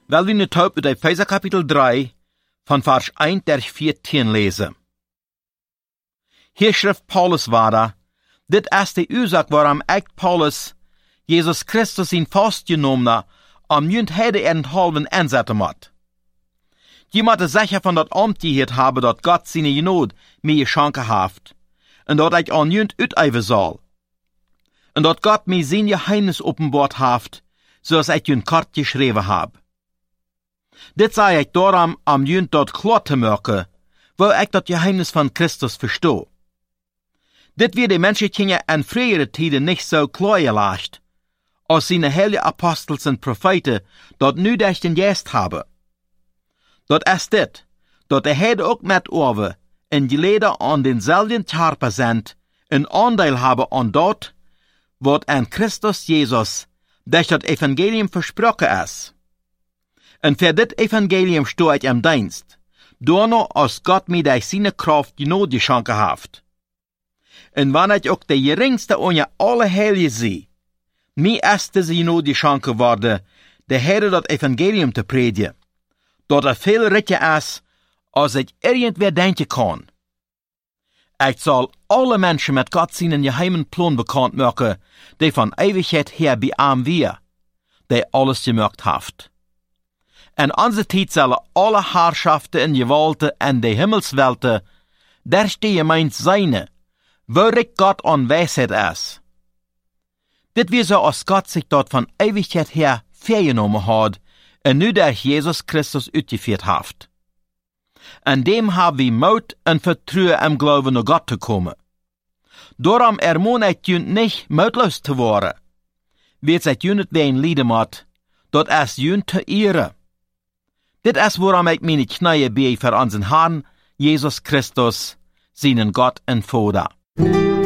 Wel we nu taub uit Epheser kapitel 3, van vers 1 der 14 lesen. Hier schrift Paulus weiter, dit is de Ursache, waarom echt Paulus Jesus Christus in vastgenomen am junt heden enthalven inzetten moet. Je moet zeker van dat amtigheid hebben dat God zijn genood mij geschenken heeft, en dat ik aan junt uiteven zal. En dat God mij zijn geheimnis openbaard heeft, zoals ik junt kort geschreven heb. Dit zei ik daarom am junt dat klaar te maken, waar ik dat geheimnis van Christus verstoor. Dit weer de mensen in frühere tijden niet zo klaar gelegd, als zijn heilige apostels en profeten dat nu durch den Geest hebben. Dat is dit, dat de Heide ook met over en geleden aan denzelfden Charper zijn, een aandeel hebben aan dat, wat aan Christus Jezus durch dat Evangelium versprochen is. En voor dit Evangelium stoor ik im Dienst, daarna als God mij durch seine Kraft genoeg geschenken heeft. En wanneer ik ook de geringste onder alle heilige zie, mij is deze genoeg geschenken worden, de Heide dat Evangelium te predigen, dat er veel rijker is, als ik irgendwer denken kan. Ik zal alle mensen met God zijn geheimen plan bekend maken, die van eeuwigheid her bij hem weer, die alles gemaakt heeft. En onze tijd zullen alle Herrschaften en Gewalten en de Himmelswelten, der stehe meint seine, waarik God aan wijsheid is. Dit weer zo als God zich dat van eeuwigheid her vergenomen had, en nu durch Jesus Christus uitgeführt heeft. En dem hebben we moed en vertrouwen im Glauben naar God te komen. Daarom ermoen ik jullie niet moedloos te worden. Weet het jullie het ween lieden moet, dat is jullie te eren. Dit is waarom ik mijn knieën bij voor onze Herrn, Jesus Christus, zijn God en Vader.